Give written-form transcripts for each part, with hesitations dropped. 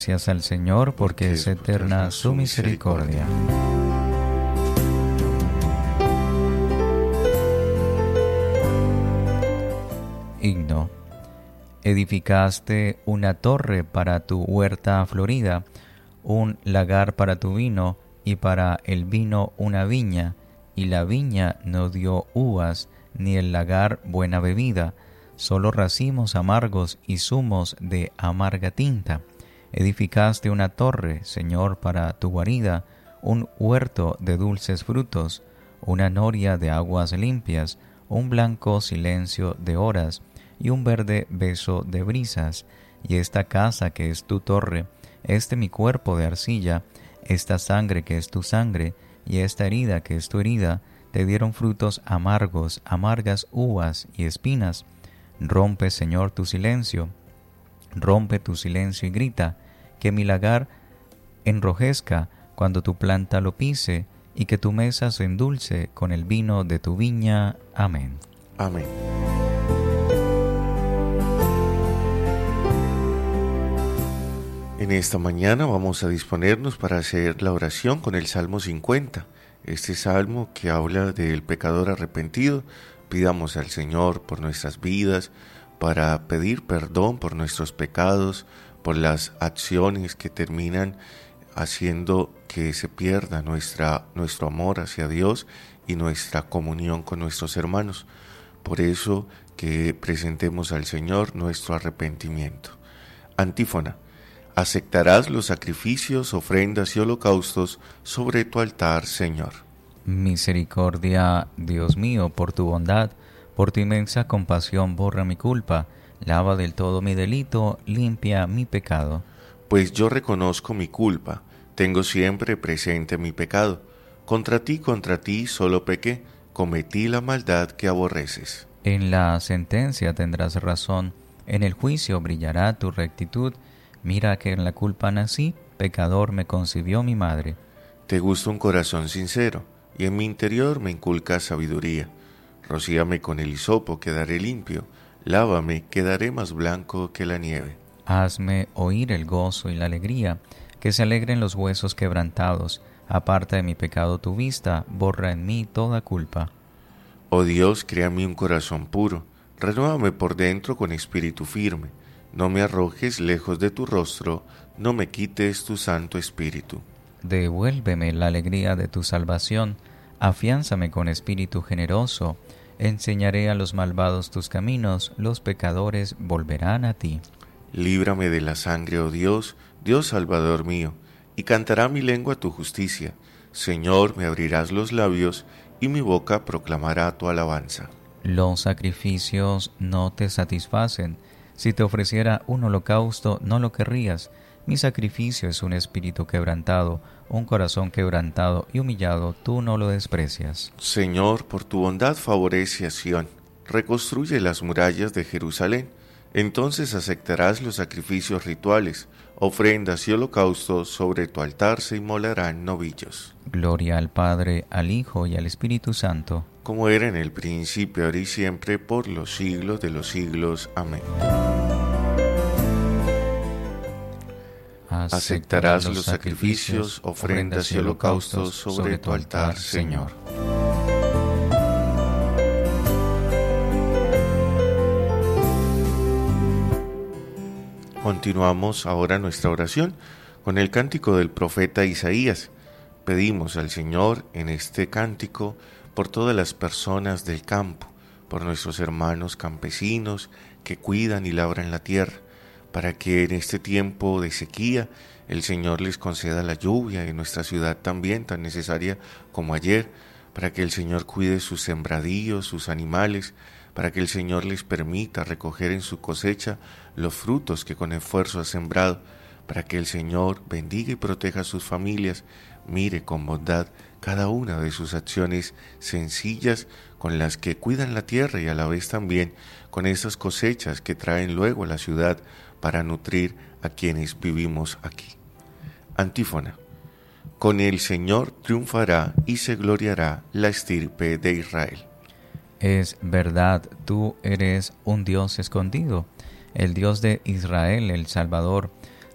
gracias al Señor porque es eterna su misericordia. Himno. Edificaste una torre para tu huerta florida, un lagar para tu vino, y para el vino una viña, y la viña no dio uvas, ni el lagar buena bebida, solo racimos amargos y zumos de amarga tinta. Edificaste una torre, Señor, para tu guarida, un huerto de dulces frutos, una noria de aguas limpias, un blanco silencio de horas, y un verde beso de brisas. Y esta casa que es tu torre, este mi cuerpo de arcilla, esta sangre que es tu sangre, y esta herida que es tu herida, te dieron frutos amargos, amargas uvas y espinas. Rompe, Señor, tu silencio y grita, que mi lagar enrojezca cuando tu planta lo pise, y que tu mesa se endulce con el vino de tu viña. Amén. Amén. En esta mañana vamos a disponernos para hacer la oración con el Salmo 50. Este salmo que habla del pecador arrepentido. Pidamos al Señor por nuestras vidas, para pedir perdón por nuestros pecados, por las acciones que terminan haciendo que se pierda nuestro amor hacia Dios y nuestra comunión con nuestros hermanos. Por eso que presentemos al Señor nuestro arrepentimiento. Antífona. Aceptarás los sacrificios, ofrendas y holocaustos sobre tu altar, Señor. Misericordia, Dios mío, por tu bondad, por tu inmensa compasión, borra mi culpa, lava del todo mi delito, limpia mi pecado. Pues yo reconozco mi culpa, tengo siempre presente mi pecado. Contra ti solo pequé, cometí la maldad que aborreces. En la sentencia tendrás razón, en el juicio brillará tu rectitud. Mira que en la culpa nací, pecador me concibió mi madre. Te gusta un corazón sincero, y en mi interior me inculcas sabiduría. Rocíame con el hisopo, quedaré limpio, lávame, quedaré más blanco que la nieve. Hazme oír el gozo y la alegría, que se alegren los huesos quebrantados. Aparta de mi pecado tu vista, borra en mí toda culpa. Oh Dios, crea en mí un corazón puro, renuévame por dentro con espíritu firme. No me arrojes lejos de tu rostro, no me quites tu santo espíritu. Devuélveme la alegría de tu salvación, afiánzame con espíritu generoso. Enseñaré a los malvados tus caminos, los pecadores volverán a ti. Líbrame de la sangre, oh Dios, Dios Salvador mío, y cantará mi lengua tu justicia. Señor, me abrirás los labios, y mi boca proclamará tu alabanza. Los sacrificios no te satisfacen. Si te ofreciera un holocausto, no lo querrías. Mi sacrificio es un espíritu quebrantado, un corazón quebrantado y humillado, tú no lo desprecias. Señor, por tu bondad favorece a Sión, reconstruye las murallas de Jerusalén. Entonces aceptarás los sacrificios rituales, ofrendas y holocaustos, sobre tu altar se inmolarán novillos. Gloria al Padre, al Hijo y al Espíritu Santo, como era en el principio, ahora y siempre, por los siglos de los siglos. Amén. Aceptarás los sacrificios, ofrendas y holocaustos sobre tu altar, Señor. Continuamos ahora nuestra oración con el cántico del profeta Isaías. Pedimos al Señor en este cántico por todas las personas del campo, por nuestros hermanos campesinos que cuidan y labran la tierra, para que en este tiempo de sequía el Señor les conceda la lluvia, en nuestra ciudad también tan necesaria como ayer, para que el Señor cuide sus sembradíos, sus animales, para que el Señor les permita recoger en su cosecha los frutos que con esfuerzo ha sembrado, para que el Señor bendiga y proteja a sus familias, mire con bondad cada una de sus acciones sencillas con las que cuidan la tierra y a la vez también con esas cosechas que traen luego a la ciudad para nutrir a quienes vivimos aquí. Antífona. Con el Señor triunfará y se gloriará la estirpe de Israel. Es verdad, tú eres un Dios escondido, el Dios de Israel, el Salvador.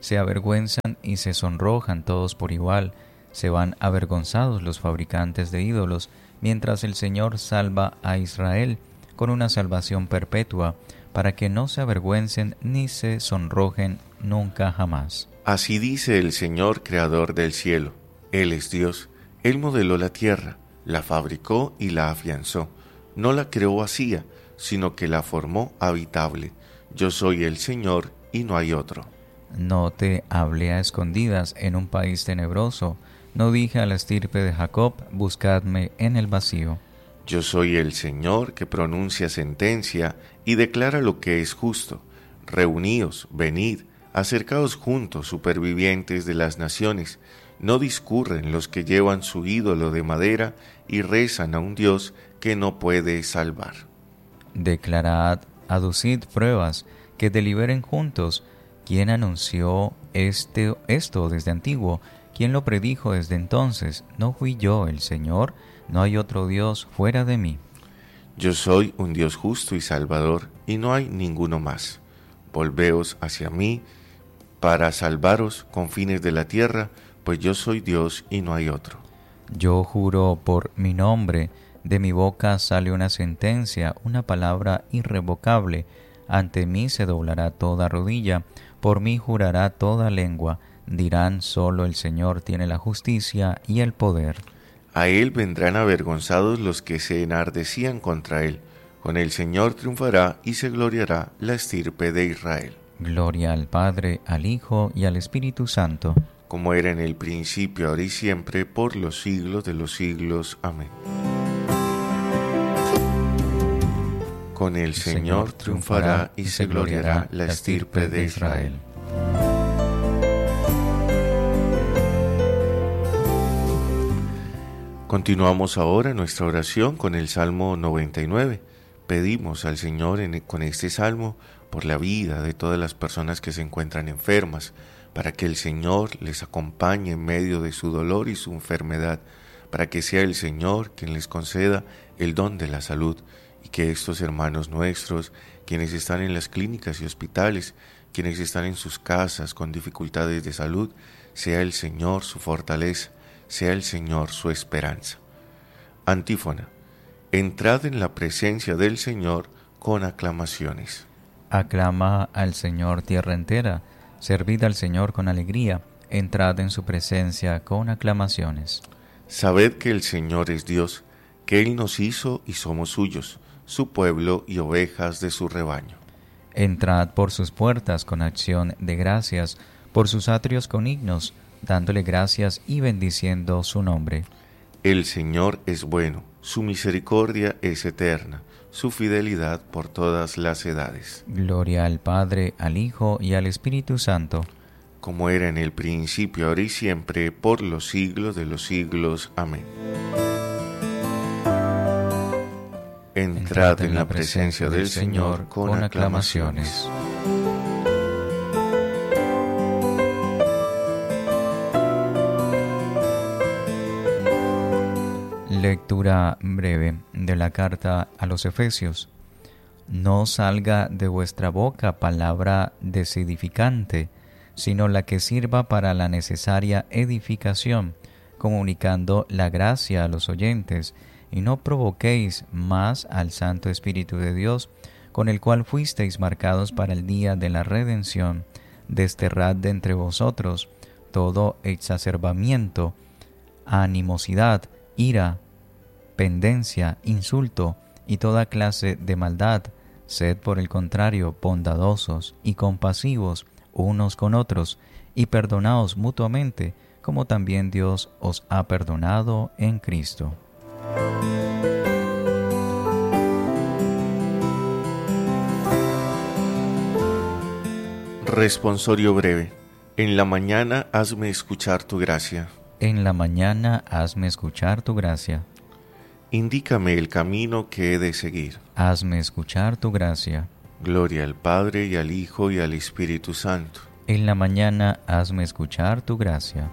Se avergüenzan y se sonrojan todos por igual. Se van avergonzados los fabricantes de ídolos, mientras el Señor salva a Israel con una salvación perpetua, para que no se avergüencen ni se sonrojen nunca jamás. Así dice el Señor, creador del cielo. Él es Dios. Él modeló la tierra, la fabricó y la afianzó. No la creó vacía, sino que la formó habitable. Yo soy el Señor y no hay otro. No te hablé a escondidas en un país tenebroso. No dije a la estirpe de Jacob, buscadme en el vacío. Yo soy el Señor que pronuncia sentencia y declara lo que es justo. Reuníos, venid, acercaos juntos, supervivientes de las naciones. No discurren los que llevan su ídolo de madera y rezan a un Dios que no puede salvar. Declarad, aducid pruebas, que deliberen juntos. ¿Quién anunció esto desde antiguo? ¿Quién lo predijo desde entonces? ¿No fui yo el Señor? No hay otro Dios fuera de mí. Yo soy un Dios justo y salvador, y no hay ninguno más. Volveos hacia mí para salvaros, confines de la tierra, pues yo soy Dios y no hay otro. Yo juro por mi nombre, de mi boca sale una sentencia, una palabra irrevocable. Ante mí se doblará toda rodilla, por mí jurará toda lengua. Dirán, solo el Señor tiene la justicia y el poder. A él vendrán avergonzados los que se enardecían contra él. Con el Señor triunfará y se gloriará la estirpe de Israel. Gloria al Padre, al Hijo y al Espíritu Santo. Como era en el principio, ahora y siempre, por los siglos de los siglos. Amén. Con el Señor triunfará y se gloriará la estirpe de Israel. Continuamos ahora nuestra oración con el Salmo 99. Pedimos al Señor con este salmo por la vida de todas las personas que se encuentran enfermas, para que el Señor les acompañe en medio de su dolor y su enfermedad, para que sea el Señor quien les conceda el don de la salud, y que estos hermanos nuestros, quienes están en las clínicas y hospitales, quienes están en sus casas con dificultades de salud, sea el Señor su fortaleza, sea el Señor su esperanza. Antífona. Entrad en la presencia del Señor con aclamaciones. Aclama al Señor tierra entera, servid al Señor con alegría, entrad en su presencia con aclamaciones. Sabed que el Señor es Dios, que Él nos hizo y somos suyos, su pueblo y ovejas de su rebaño. Entrad por sus puertas con acción de gracias, por sus atrios con himnos, dándole gracias y bendiciendo su nombre. El Señor es bueno, su misericordia es eterna, su fidelidad por todas las edades. Gloria al Padre, al Hijo y al Espíritu Santo. Como era en el principio, ahora y siempre, por los siglos de los siglos. Amén. Entrad en la presencia del Señor con aclamaciones. Lectura breve de la carta a los Efesios. No salga de vuestra boca palabra desedificante, sino la que sirva para la necesaria edificación, comunicando la gracia a los oyentes, y no provoquéis más al Santo Espíritu de Dios, con el cual fuisteis marcados para el día de la redención. Desterrad de entre vosotros todo exacerbamiento, animosidad, ira, pendencia, insulto y toda clase de maldad. Sed por el contrario bondadosos y compasivos unos con otros, y perdonaos mutuamente, como también Dios os ha perdonado en Cristo. Responsorio breve. En la mañana hazme escuchar tu gracia. En la mañana hazme escuchar tu gracia. Indícame el camino que he de seguir. Hazme escuchar tu gracia. Gloria al Padre y al Hijo y al Espíritu Santo. En la mañana hazme escuchar tu gracia.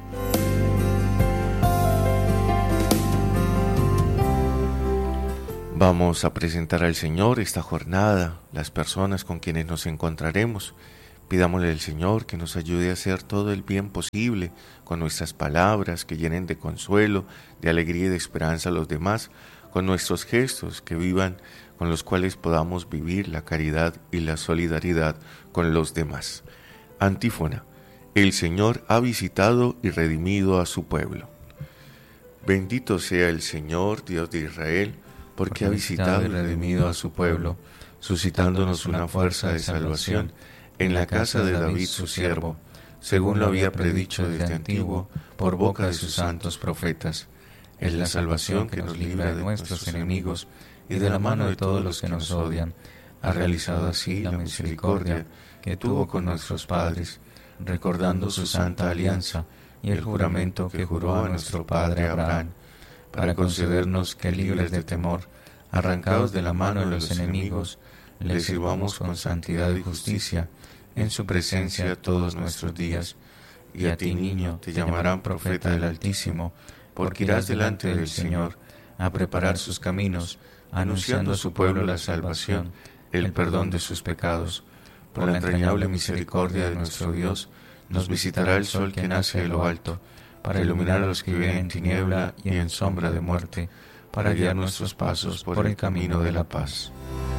Vamos a presentar al Señor esta jornada, las personas con quienes nos encontraremos, Pidámosle al Señor que nos ayude a hacer todo el bien posible con nuestras palabras que llenen de consuelo, de alegría y de esperanza a los demás, con nuestros gestos que vivan, con los cuales podamos vivir la caridad y la solidaridad con los demás. Antífona. El Señor ha visitado y redimido a su pueblo. Bendito sea el Señor, Dios de Israel, porque ha visitado y redimido a su pueblo, suscitándonos una fuerza de salvación en la casa de David su siervo, según lo había predicho desde antiguo por boca de sus santos profetas. Es la salvación que nos libra de nuestros enemigos y de la mano de todos los que nos odian. Ha realizado así la misericordia que tuvo con nuestros padres, recordando su santa alianza y el juramento que juró a nuestro padre Abraham, para concedernos que, libres de temor, arrancados de la mano de los enemigos, le sirvamos con santidad y justicia en su presencia todos nuestros días. Y a ti, niño, te llamarán profeta del Altísimo, porque irás delante del Señor a preparar sus caminos, anunciando a su pueblo la salvación, el perdón de sus pecados. Por la entrañable misericordia de nuestro Dios, nos visitará el sol que nace de lo alto, para iluminar a los que viven en tiniebla y en sombra de muerte, para guiar nuestros pasos por el camino de la paz.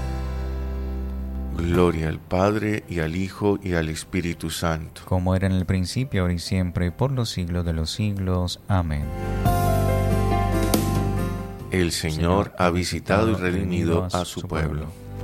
Gloria al Padre, y al Hijo, y al Espíritu Santo. Como era en el principio, ahora y siempre, por los siglos de los siglos. Amén. El Señor ha visitado y redimido a su pueblo.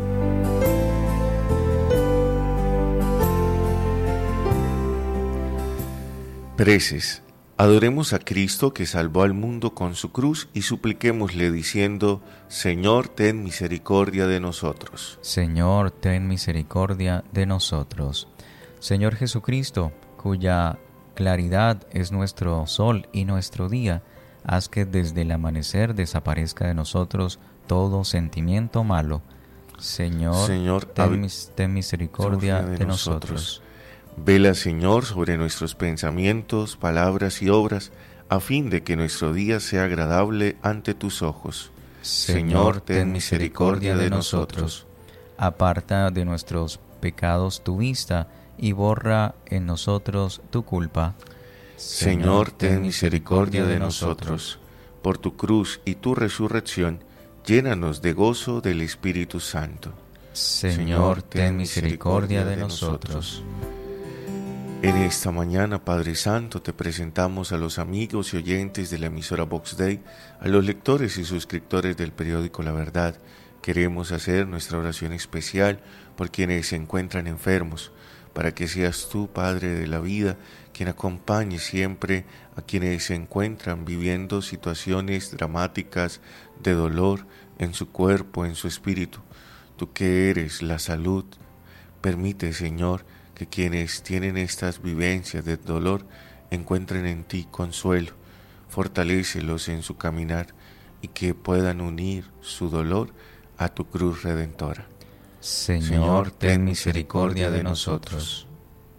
Preces. Adoremos a Cristo que salvó al mundo con su cruz y supliquémosle diciendo: Señor, ten misericordia de nosotros. Señor, ten misericordia de nosotros. Señor Jesucristo, cuya claridad es nuestro sol y nuestro día, haz que desde el amanecer desaparezca de nosotros todo sentimiento malo. Señor, ten misericordia de nosotros. Vela, Señor, sobre nuestros pensamientos, palabras y obras, a fin de que nuestro día sea agradable ante tus ojos. Señor, ten misericordia de nosotros. Aparta de nuestros pecados tu vista y borra en nosotros tu culpa. Señor, ten misericordia de nosotros. Por tu cruz y tu resurrección, llénanos de gozo del Espíritu Santo. Señor, ten misericordia de nosotros. En esta mañana, Padre Santo, te presentamos a los amigos y oyentes de la emisora Vox Dei, a los lectores y suscriptores del periódico La Verdad. Queremos hacer nuestra oración especial por quienes se encuentran enfermos, para que seas tú, Padre de la vida, quien acompañe siempre a quienes se encuentran viviendo situaciones dramáticas de dolor en su cuerpo, en su espíritu. Tú que eres la salud, permite, Señor, que quienes tienen estas vivencias de dolor encuentren en ti consuelo, fortalécelos en su caminar y que puedan unir su dolor a tu cruz redentora. Señor, ten misericordia de nosotros.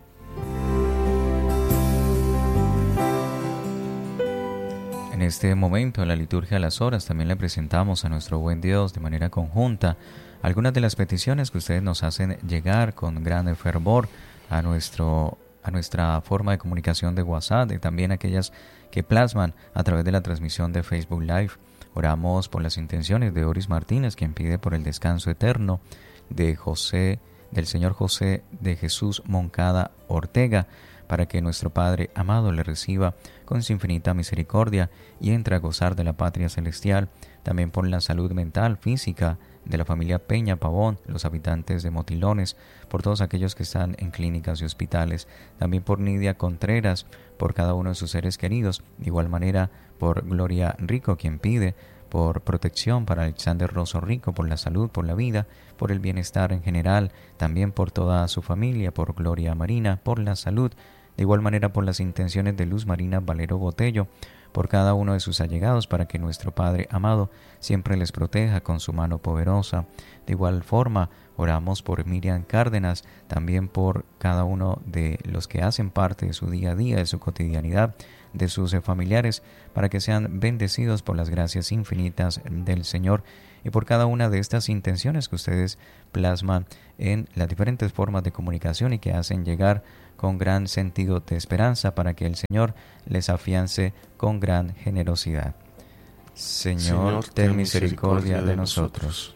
En este momento, en la liturgia de las horas, también le presentamos a nuestro buen Dios de manera conjunta algunas de las peticiones que ustedes nos hacen llegar con gran fervor a nuestra forma de comunicación de WhatsApp y también aquellas que plasman a través de la transmisión de Facebook Live. Oramos por las intenciones de Oris Martínez, quien pide por el descanso eterno del Señor José de Jesús Moncada Ortega, para que nuestro Padre amado le reciba con su infinita misericordia y entre a gozar de la patria celestial. También por la salud mental, física de la familia Peña Pavón, los habitantes de Motilones, por todos aquellos que están en clínicas y hospitales. También por Nidia Contreras, por cada uno de sus seres queridos. De igual manera por Gloria Rico, quien pide por protección para Alexander Rosso Rico, por la salud, por la vida, por el bienestar en general, también por toda su familia, por Gloria Marina, por la salud. De igual manera por las intenciones de Luz Marina Valero Botello, por cada uno de sus allegados, para que nuestro Padre amado siempre les proteja con su mano poderosa. De igual forma, oramos por Miriam Cárdenas, también por cada uno de los que hacen parte de su día a día, de su cotidianidad, de sus familiares, para que sean bendecidos por las gracias infinitas del Señor, y por cada una de estas intenciones que ustedes plasman en las diferentes formas de comunicación y que hacen llegar con gran sentido de esperanza, para que el Señor les afiance con gran generosidad. Señor, ten misericordia de nosotros.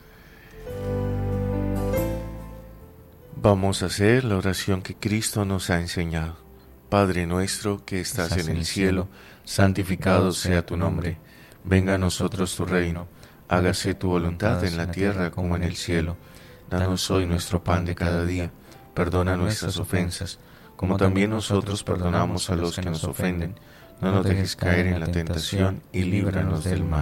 Vamos a hacer la oración que Cristo nos ha enseñado. Padre nuestro que estás en el cielo, santificado sea tu nombre. Venga a nosotros tu reino. Hágase tu voluntad en la tierra como en el cielo. Danos hoy nuestro pan de cada día. Perdona nuestras ofensas, como también nosotros perdonamos a los que nos ofenden. No nos dejes caer en la tentación y líbranos del mal.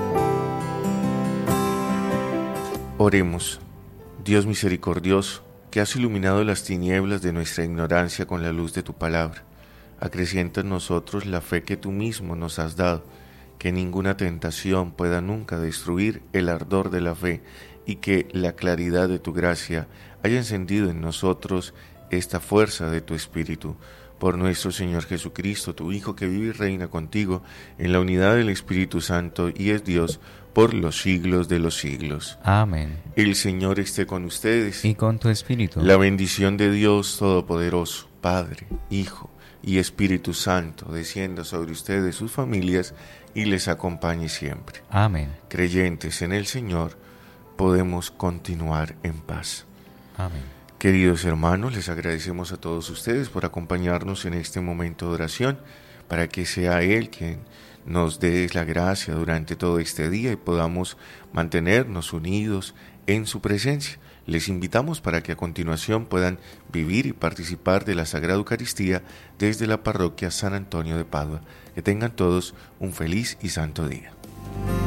Oremos. Dios misericordioso, que has iluminado las tinieblas de nuestra ignorancia con la luz de tu palabra, acrecienta en nosotros la fe que tú mismo nos has dado, que ninguna tentación pueda nunca destruir el ardor de la fe, y que la claridad de tu gracia haya encendido en nosotros esta fuerza de tu Espíritu. Por nuestro Señor Jesucristo, tu Hijo, que vive y reina contigo en la unidad del Espíritu Santo y es Dios por los siglos de los siglos. Amén. El Señor esté con ustedes. Y con tu espíritu. La bendición de Dios Todopoderoso, Padre, Hijo y Espíritu Santo, descienda sobre ustedes, sus familias, y les acompañe siempre. Amén. Creyentes en el Señor, podemos continuar en paz. Amén. Queridos hermanos, les agradecemos a todos ustedes por acompañarnos en este momento de oración, para que sea Él quien nos dé la gracia durante todo este día y podamos mantenernos unidos en su presencia. Les invitamos para que a continuación puedan vivir y participar de la Sagrada Eucaristía desde la parroquia San Antonio de Padua. Que tengan todos un feliz y santo día.